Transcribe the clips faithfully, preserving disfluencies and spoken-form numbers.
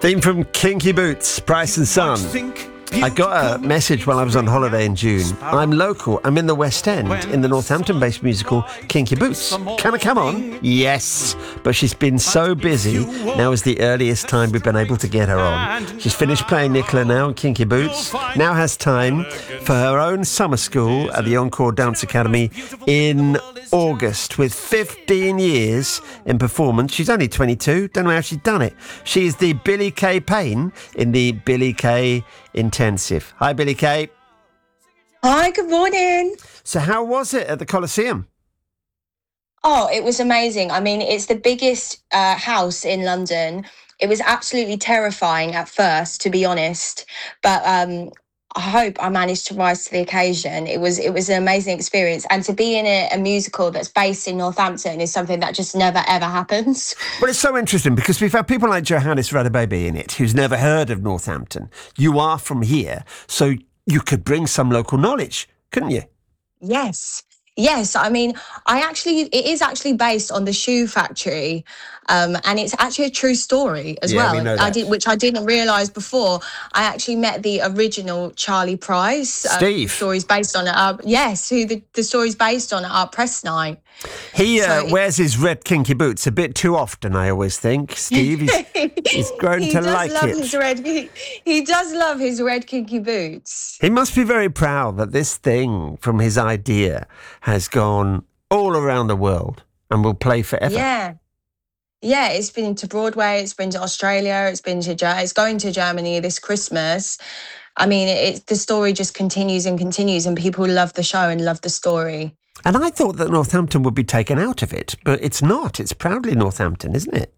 Theme from Kinky Boots, Bryce and Son. I got a message while I was on holiday in June. I'm local. I'm in the West End, in the Northampton-based musical Kinky Boots. Can I come on? Yes. But she's been so busy. Now is the earliest time we've been able to get her on. She's finished playing Nicola now in Kinky Boots. Now has time for her own summer school at the Encore Dance Academy in August. With fifteen years in performance, she's only twenty-two. Don't know how she's done it. She is the Billy Kay Payne in the Billy Kay Intensive. Hi, Billy Kay. Hi, good morning. So how was it at the Coliseum? Oh, it was amazing. I mean, it's the biggest uh, house in London. It was absolutely terrifying at first, to be honest. But um, I hope I managed to rise to the occasion. It was it was an amazing experience. And to be in a, a musical that's based in Northampton is something that just never, ever happens. Well, it's so interesting because we've had people like Johannes Radebebe in it who's never heard of Northampton. You are from here, so you could bring some local knowledge, couldn't you? Yes. Yes, I mean, I actually, it is actually based on the shoe factory, um, and it's actually a true story as Yeah, well. we know I that. did, which I didn't realise before. I actually met the original Charlie Price. Uh, Steve. the story's based on it. Uh, yes, who the, the story's based on at our press night. He uh, So- wears his red kinky boots a bit too often, I always think. Steve, he's, he's grown he to does like love it. His red, he, he does love his red kinky boots. He must be very proud that this thing from his idea has gone all around the world and will play forever. Yeah. Yeah, it's been to Broadway, it's been to Australia, it's been to Ger- it's going to Germany this Christmas. I mean, it's the story just continues and continues, and people love the show and love the story. And I thought that Northampton would be taken out of it, but it's not. It's proudly Northampton, isn't it?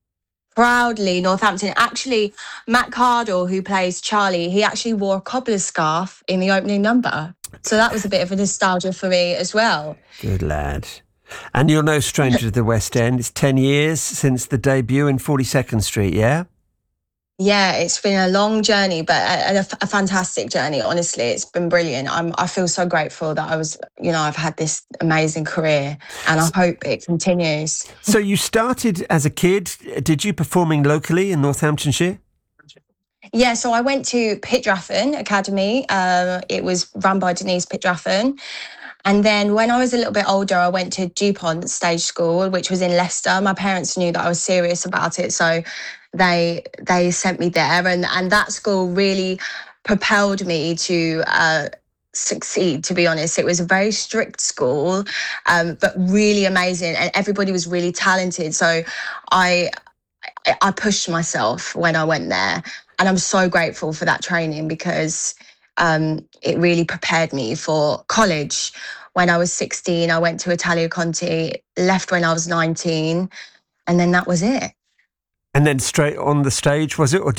Proudly Northampton. Actually, Matt Cardle, who plays Charlie, he actually wore a cobbler's scarf in the opening number. So that was a bit of a nostalgia for me as well. Good lad. And you're no stranger to the West End. It's ten years since the debut in forty-second Street, yeah? Yeah, it's been a long journey, but a, a, a fantastic journey. Honestly, it's been brilliant. I'm, I feel so grateful that I was, you know, I've had this amazing career, and I hope it continues. So you started as a kid. Did you performing locally in Northamptonshire? Yeah, so I went to Pitdraffen Academy. Uh, it was run by Denise Pitdraffen. And then when I was a little bit older, I went to DuPont Stage School, which was in Leicester. My parents knew that I was serious about it, so they they sent me there. And, and that school really propelled me to uh, succeed, to be honest. It was a very strict school, um, but really amazing. And everybody was really talented. So I I pushed myself when I went there. And I'm so grateful for that training because um, it really prepared me for college. When I was sixteen, I went to Italia Conti, left when I was nineteen, and then that was it. And then straight on the stage, was it? Or did